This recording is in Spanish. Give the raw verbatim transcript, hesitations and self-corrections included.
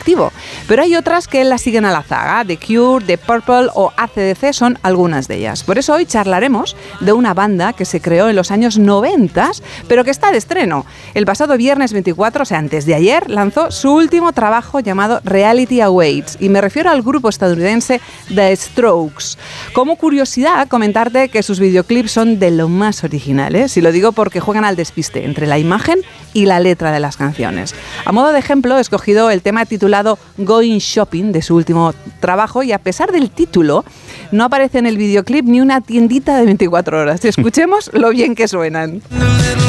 colectivo. Pero hay otras que la siguen a la zaga. The Cure, The Purple o A C D C son algunas de ellas. Por eso hoy charlaremos de una banda que se creó en los años noventa, pero que está de estreno. El pasado viernes veinticuatro, o sea, antes de ayer, lanzó su último trabajo llamado Reality Awaits, y me refiero al grupo estadounidense The Strokes. Como curiosidad, comentarte que sus videoclips son de lo más originales, y lo digo porque juegan al despiste entre la imagen y la letra de las canciones. A modo de ejemplo, he escogido el tema titulado Going Shopping de su último trabajo, y a pesar del título, no aparece en el videoclip ni una tiendita de veinticuatro horas. Escuchemos lo bien que suenan.